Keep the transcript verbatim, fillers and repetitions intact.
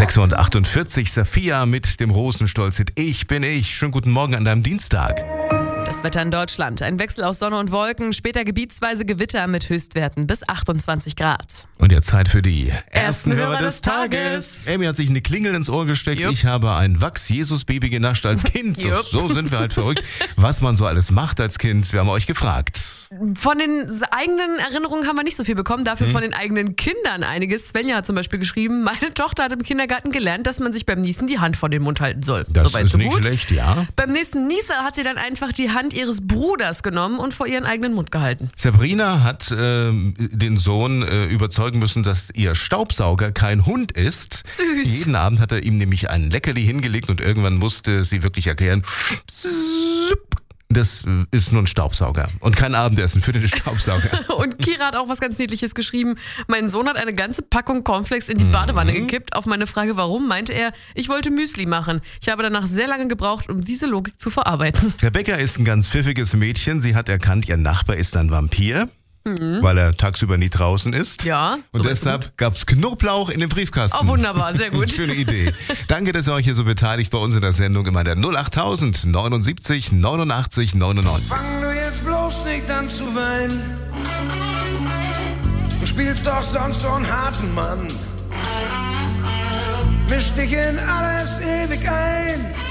sechs Uhr achtundvierzig, Safia mit dem Rosenstolz-Hit Ich bin ich. Schönen guten Morgen an deinem Dienstag. Das Wetter in Deutschland. Ein Wechsel aus Sonne und Wolken, später gebietsweise Gewitter mit Höchstwerten bis achtundzwanzig Grad. Und jetzt Zeit für die Ersten Hörer des Tages. Amy hat sich eine Klingel ins Ohr gesteckt. Jupp. Ich habe ein Wachs-Jesus-Baby genascht als Kind. So, Jupp. so sind wir halt verrückt. Was man so alles macht als Kind, wir haben euch gefragt. Von den eigenen Erinnerungen haben wir nicht so viel bekommen, dafür von den eigenen Kindern einiges. Svenja hat zum Beispiel geschrieben, meine Tochter hat im Kindergarten gelernt, dass man sich beim Niesen die Hand vor den Mund halten soll. Das Soweit ist so nicht gut. schlecht, ja. Beim nächsten Nieser hat sie dann einfach die Hand ihres Bruders genommen und vor ihren eigenen Mund gehalten. Sabrina hat ähm, den Sohn äh, überzeugen müssen, dass ihr Staubsauger kein Hund ist. Süß. Jeden Abend hat er ihm nämlich ein Leckerli hingelegt und irgendwann musste sie wirklich erklären, das ist nur ein Staubsauger und kein Abendessen für den Staubsauger. Und Kira hat auch was ganz Niedliches geschrieben. Mein Sohn hat eine ganze Packung Cornflakes in die Badewanne gekippt. Auf meine Frage, warum, meinte er, ich wollte Müsli machen. Ich habe danach sehr lange gebraucht, um diese Logik zu verarbeiten. Rebecca ist ein ganz pfiffiges Mädchen. Sie hat erkannt, ihr Nachbar ist ein Vampir, weil er tagsüber nie draußen ist. Ja. Und so deshalb gab es Knoblauch in den Briefkasten. Oh, wunderbar, sehr gut. Schöne Idee. Danke, dass ihr euch hier so beteiligt bei uns in der Sendung. Immer der null acht tausend neunundsiebzig neunundachtzig neunundneunzig. Fang du jetzt bloß nicht an zu weinen. Du spielst doch sonst so einen harten Mann. Misch dich in alles ewig ein.